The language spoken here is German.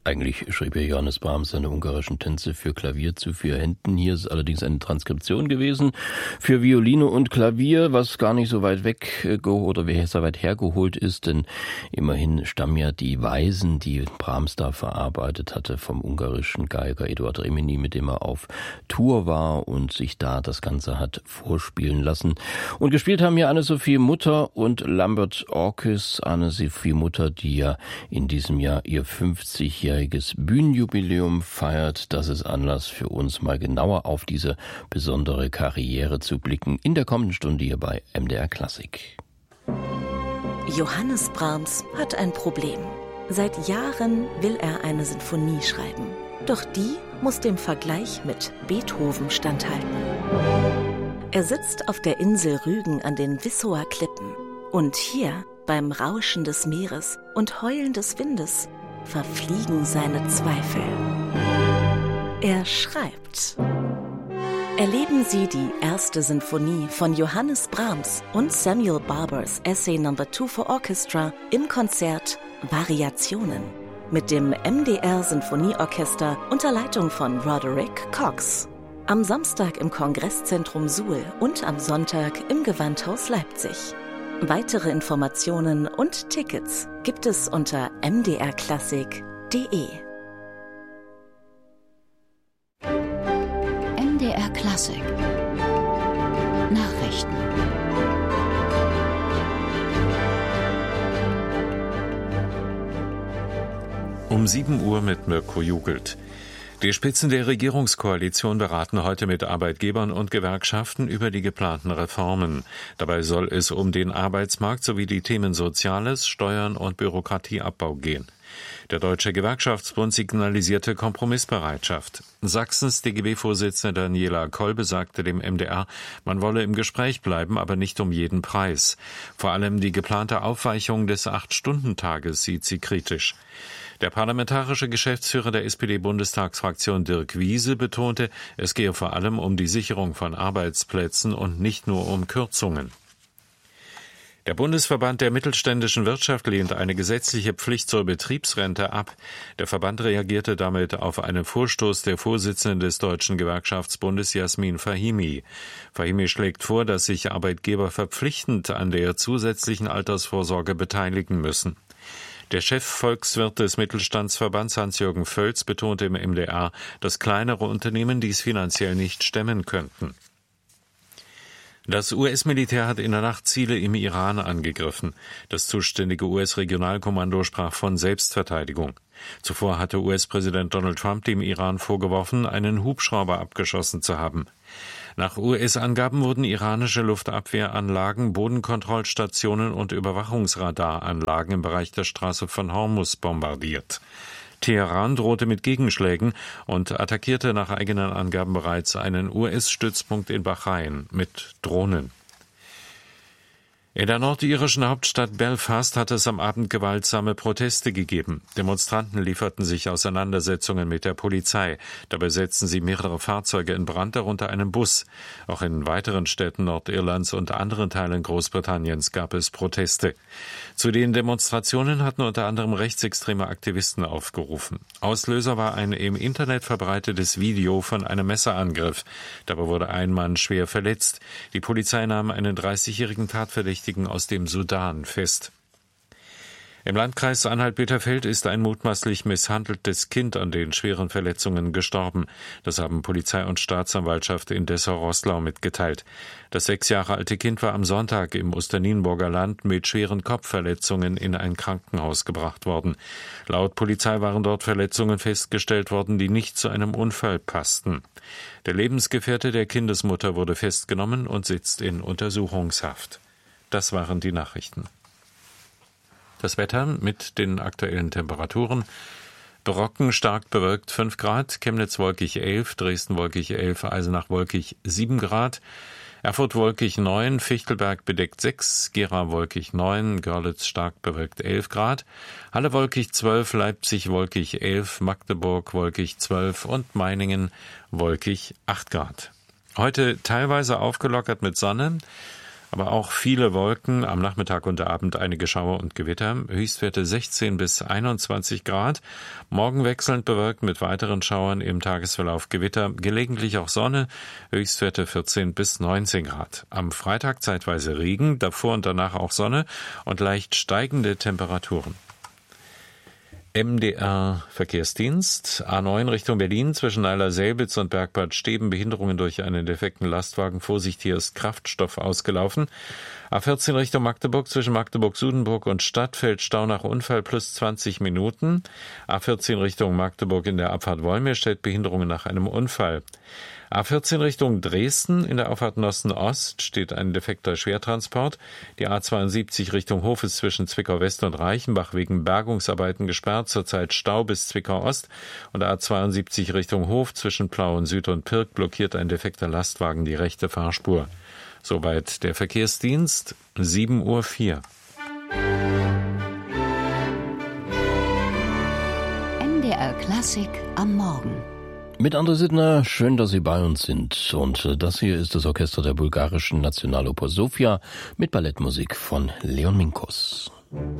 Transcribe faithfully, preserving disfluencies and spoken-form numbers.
Eigentlich schrieb ja Johannes Brahms seine ungarischen Tänze für Klavier zu vier Händen. Hier ist allerdings eine Transkription gewesen für Violine und Klavier, was gar nicht so weit weg oder so weit hergeholt ist, denn immerhin stammen ja die Weisen, die Brahms da verarbeitet hatte, vom ungarischen Geiger Eduard Rimini, mit dem er auf Tour war und sich da das Ganze hat vorspielen lassen. Und gespielt haben hier Anne-Sophie Mutter und Lambert Orkes. Anne-Sophie Mutter, die ja in diesem Jahr ihr fünfzigjähriges Bühnenjubiläum feiert. Das ist Anlass für uns, mal genauer auf diese besondere Karriere zu blicken in der kommenden Stunde hier bei M D R Klassik. Johannes Brahms hat ein Problem. Seit Jahren will er eine Sinfonie schreiben. Doch die muss dem Vergleich mit Beethoven standhalten. Er sitzt auf der Insel Rügen an den Wissower Klippen. Und hier, beim Rauschen des Meeres und Heulen des Windes, verfliegen seine Zweifel. Er schreibt. Erleben Sie die erste Sinfonie von Johannes Brahms und Samuel Barbers Essay Number two for Orchestra im Konzert Variationen mit dem M D R Sinfonieorchester unter Leitung von Roderick Cox. Am Samstag im Kongresszentrum Suhl und am Sonntag im Gewandhaus Leipzig. Weitere Informationen und Tickets gibt es unter m d r klassik punkt d e. M D R Klassik Nachrichten. Um sieben Uhr mit Mirko Jugelt. Die Spitzen der Regierungskoalition beraten heute mit Arbeitgebern und Gewerkschaften über die geplanten Reformen. Dabei soll es um den Arbeitsmarkt sowie die Themen Soziales, Steuern und Bürokratieabbau gehen. Der Deutsche Gewerkschaftsbund signalisierte Kompromissbereitschaft. Sachsens D G B-Vorsitzende Daniela Kolbe sagte dem M D R, man wolle im Gespräch bleiben, aber nicht um jeden Preis. Vor allem die geplante Aufweichung des Acht-Stunden-Tages sieht sie kritisch. Der parlamentarische Geschäftsführer der S P D-Bundestagsfraktion Dirk Wiese betonte, es gehe vor allem um die Sicherung von Arbeitsplätzen und nicht nur um Kürzungen. Der Bundesverband der mittelständischen Wirtschaft lehnt eine gesetzliche Pflicht zur Betriebsrente ab. Der Verband reagierte damit auf einen Vorstoß der Vorsitzenden des Deutschen Gewerkschaftsbundes Jasmin Fahimi. Fahimi schlägt vor, dass sich Arbeitgeber verpflichtend an der zusätzlichen Altersvorsorge beteiligen müssen. Der Chefvolkswirt des Mittelstandsverbands Hans-Jürgen Völz betonte im M D R, dass kleinere Unternehmen dies finanziell nicht stemmen könnten. Das U S-Militär hat in der Nacht Ziele im Iran angegriffen. Das zuständige U S-Regionalkommando sprach von Selbstverteidigung. Zuvor hatte U S-Präsident Donald Trump dem Iran vorgeworfen, einen Hubschrauber abgeschossen zu haben. Nach U S-Angaben wurden iranische Luftabwehranlagen, Bodenkontrollstationen und Überwachungsradaranlagen im Bereich der Straße von Hormuz bombardiert. Teheran drohte mit Gegenschlägen und attackierte nach eigenen Angaben bereits einen U S-Stützpunkt in Bahrain mit Drohnen. In der nordirischen Hauptstadt Belfast hat es am Abend gewaltsame Proteste gegeben. Demonstranten lieferten sich Auseinandersetzungen mit der Polizei. Dabei setzten sie mehrere Fahrzeuge in Brand, darunter einen Bus. Auch in weiteren Städten Nordirlands und anderen Teilen Großbritanniens gab es Proteste. Zu den Demonstrationen hatten unter anderem rechtsextreme Aktivisten aufgerufen. Auslöser war ein im Internet verbreitetes Video von einem Messerangriff. Dabei wurde ein Mann schwer verletzt. Die Polizei nahm einen dreißigjährigen Tatverdächtigen aus dem Sudan fest. Im Landkreis Anhalt-Bitterfeld ist ein mutmaßlich misshandeltes Kind an den schweren Verletzungen gestorben. Das haben Polizei und Staatsanwaltschaft in Dessau-Roßlau mitgeteilt. Das sechs Jahre alte Kind war am Sonntag im Osternienburger Land mit schweren Kopfverletzungen in ein Krankenhaus gebracht worden. Laut Polizei waren dort Verletzungen festgestellt worden, die nicht zu einem Unfall passten. Der Lebensgefährte der Kindesmutter wurde festgenommen und sitzt in Untersuchungshaft. Das waren die Nachrichten. Das Wetter mit den aktuellen Temperaturen. Brocken stark bewölkt fünf Grad, Chemnitz wolkig elf, Dresden wolkig elf, Eisenach wolkig sieben Grad, Erfurt wolkig neun, Fichtelberg bedeckt sechs, Gera wolkig neun, Görlitz stark bewölkt elf Grad, Halle wolkig zwölf, Leipzig wolkig elf, Magdeburg wolkig zwölf und Meiningen wolkig acht Grad. Heute teilweise aufgelockert mit Sonne. aber auch viele Wolken, am Nachmittag und Abend einige Schauer und Gewitter, Höchstwerte sechzehn bis einundzwanzig Grad, morgen wechselnd bewölkt mit weiteren Schauern, im Tagesverlauf Gewitter, gelegentlich auch Sonne, Höchstwerte vierzehn bis neunzehn Grad. Am Freitag zeitweise Regen, davor und danach auch Sonne und leicht steigende Temperaturen. M D R Verkehrsdienst, A neun Richtung Berlin, zwischen Eiler-Selbitz und Bergbad Steben, Behinderungen durch einen defekten Lastwagen. Vorsicht, hier ist Kraftstoff ausgelaufen. A vierzehn Richtung Magdeburg, zwischen Magdeburg-Sudenburg und Stadtfeld, Stau nach Unfall plus zwanzig Minuten. A vierzehn Richtung Magdeburg in der Abfahrt Wolmirstedt, Behinderungen nach einem Unfall. A vierzehn Richtung Dresden, in der Auffahrt Nossen-Ost steht ein defekter Schwertransport. Die A zweiundsiebzig Richtung Hof ist zwischen Zwickau-West und Reichenbach wegen Bergungsarbeiten gesperrt, zurzeit Stau bis Zwickau-Ost. Und A zweiundsiebzig Richtung Hof zwischen Plauen Süd und Pirk blockiert ein defekter Lastwagen die rechte Fahrspur. Soweit der Verkehrsdienst, sieben Uhr vier. M D R Klassik am Morgen. Mit André Sittner, schön, dass Sie bei uns sind. Und das hier ist das Orchester der bulgarischen Nationaloper Sofia mit Ballettmusik von Leon Minkos.